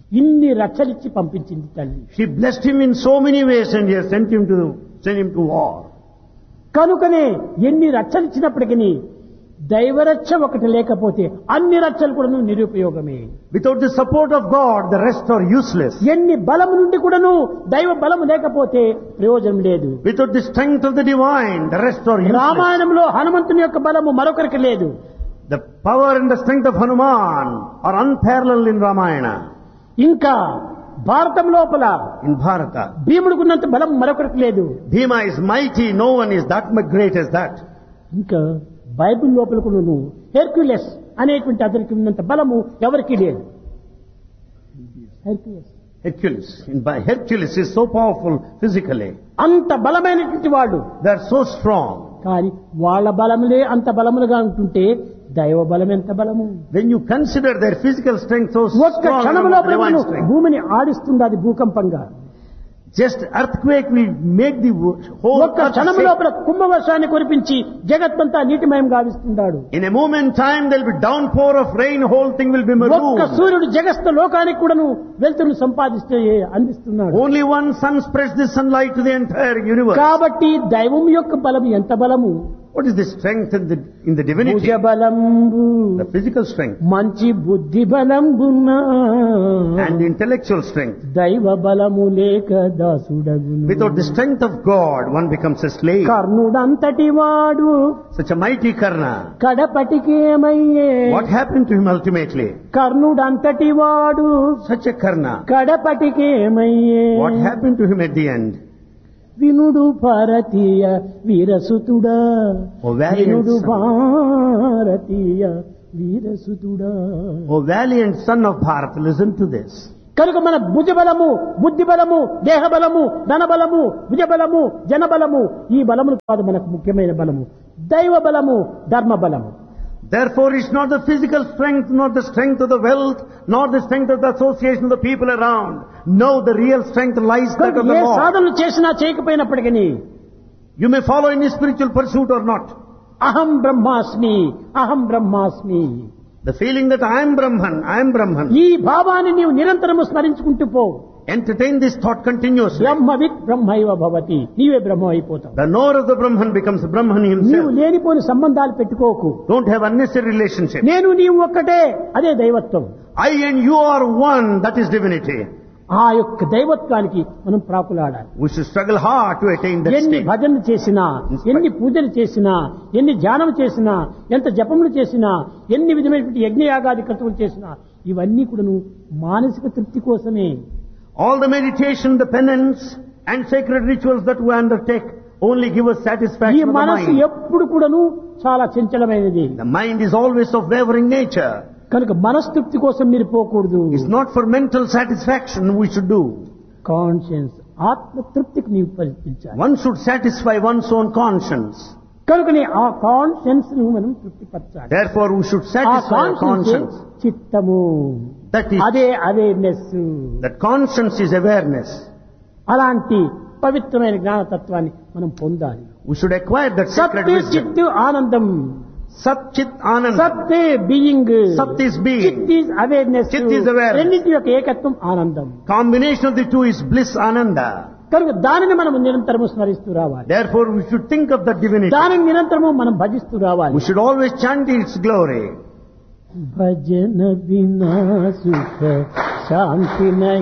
ఇన్ని రక్షలిచ్చి పంపించింది తల్లి. She blessed him in so many ways and has sent him to war. కనుకనే ఎన్ని రక్షలిచ్చినప్పటికీ దైవరక్ష ఒకటి లేకపోతే అన్ని రక్షలు కూడా నిరుపయోగమే. Without the support of God, the rest are useless. ఎన్ని బలము నుండి కూడాను దైవ బలము లేకపోతే ప్రయోజనం లేదు. Without the strength of the divine, the rest are useless. రామాయణంలో హనుమంతుని యొక్క బలము మరొకరికి లేదు. The power and the strength of Hanuman are unparalleled in Ramayana. ఇంకా భారతం లోపల In Bharata, భీముడికున్నంత బలం మరొకరికి లేదు. Bhima is mighty, no one is that much great as that. ఇంకా బైబిల్ లోపల కూడాను హెర్క్యులస్ అనేటువంటి అతనికి ఉన్నంత బలము ఎవరికీ లేదు. Hercules is so powerful physically. అంత బలమైనటువంటి వాళ్ళు, They are so strong. కానీ వాళ్ళ బలములే అంత బలములుగా ఉంటుంటే దైవ బలం ఎంత బలము. When you consider their physical strength so ఒక్క strong, క్షణం and లోపల divine strength, భూమిని ఆడిస్తుంది అది భూకంపంగా. just earthquake will make the whole ఒక్క earth క్షణం shake. లోపల కుంభవర్షాన్ని కురిపించి జగత్తంతా నీటిమయం గావిస్తున్నాడు. In a moment time there will be downpour of rain, whole thing will be ఒక్క marooned. సూర్యుడు జగస్త్ లోకానికి కూడాను వెలుతురును సంపాదిస్తే అందిస్తున్నాడు. Only one sun spreads the sunlight to the entire universe. కాబట్టి దైవం యొక్క బలం ఎంత బలము. What is the strength in the divinity? భుజ బలంబు The physical strength మంచి బుద్ధి బలంబున్నా and intellectual strength. దైవ బలము లేక దాసుడగును. Without the strength of God, one becomes a slave. కర్ణుడంతటి వాడు Such a mighty Karna. కడపటికేమయ్యే. What happened to him ultimately? కర్ణుడంతటి వాడు Such a Karna. కడపటికేమయ్యే. What happened to him at the end? వినుడు భారతీయ వీరసుతుడా. O valiant వినుడు son. Bharatiya వీరసుతుడా. O valiant son of Bharat, listen to this. కనుక మన భుజబలము, బుద్ధి బలము, దేహ బలము, ధన బలము, భుజబలము, జన బలము ఈ బలములు కాదు మనకు ముఖ్యమైన బలము. దైవ బలము, ధర్మ బలము. Therefore, it's not the physical strength, not the strength of the wealth, nor the strength of the association of the people around. No, the real strength lies that of the A Lord. సాధనలు చేసినా చేయకపోయినప్పటికీ You may follow any spiritual pursuit or not. అహం బ్రహ్మాస్మి, అహం బ్రహ్మాస్మి. The feeling that I am Brahman. ఈ భావాన్ని నీవు నిరంతరము స్మరించుకుంటూ పో. Entertain this thought continuously. బ్రహ్మవిత్ బ్రహ్మైవ భవతి. నీవే బ్రహ్మ అయిపోతావు. The knower of the Brahman becomes Brahman నీవు himself. లేనిపోని సంబంధాలు పెట్టుకోకు. Don't have unnecessary relationship. నేను నీవు ఒక్కటే, అదే దైవత్వం. I and you are one, that is divinity. ఆ యొక్క దైవత్వానికి మనం ప్రాకులాడాలి. We should struggle hard to attain that ఎన్ని state. భజనలు చేసినా, ఎన్ని పూజలు చేసినా, ఎన్ని ధ్యానం చేసినా, ఎంత జపములు చేసినా, ఎన్ని విధమైనటువంటి యజ్ఞయాగాది క్రతువులు చేసినా ఇవన్నీ కూడాను మానసిక తృప్తి కోసమే. All the meditation, the penance and sacred rituals that we undertake only give us ఈ satisfaction of the మనస్సు mind. ఎప్పుడు కూడాను చాలా చంచలమైనది. The mind is always of wavering nature. కనుక మనస్తృప్తి కోసం మీరు పోకూడదు. It's not for mental satisfaction we should do. Conscience, ఆత్మతృప్తికి నీవు ప్రయత్నించాలి. One should satisfy one's own conscience. కనుకనే ఆ కాన్షియన్స్ ను మనం తృప్తిపరచాలి. Therefore we should ఆ satisfy our కాన్షియన్స్ conscience. చిత్తము, That is, అదే awareness. that conscience is awareness. అలాంటి పవిత్రమైన జ్ఞానతత్వాన్ని మనం పొందాలి. We should acquire that sacred సత్ wisdom. చిత్ ఆనందం. Sat Chit Anand. సత్ బీయింగ్, Sat is being. చిత్ is awareness. Chit is awareness. రెండింటి యొక్క ఏకత్వం ఆనందం. Combination of the two is bliss Ananda. కనుక దానిని మనం నిరంతరము స్మరిస్తూ రావాలి. Therefore we should think of that divinity. దానిని నిరంతరము మనం భజిస్తూ రావాలి. We should always chant its glory. భజన వినా సుఖ శాంతి